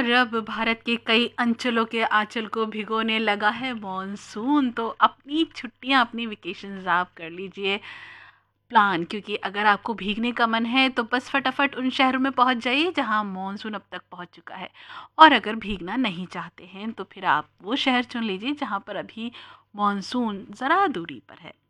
और अब भारत के कई अंचलों के आंचल को भिगोने लगा है मॉनसून। तो अपनी छुट्टियां, अपनी वेकेशंस आप कर लीजिए प्लान, क्योंकि अगर आपको भीगने का मन है तो बस फटाफट उन शहरों में पहुंच जाइए जहां मॉनसून अब तक पहुंच चुका है। और अगर भीगना नहीं चाहते हैं तो फिर आप वो शहर चुन लीजिए जहां पर अभी मॉनसून ज़रा दूरी पर है।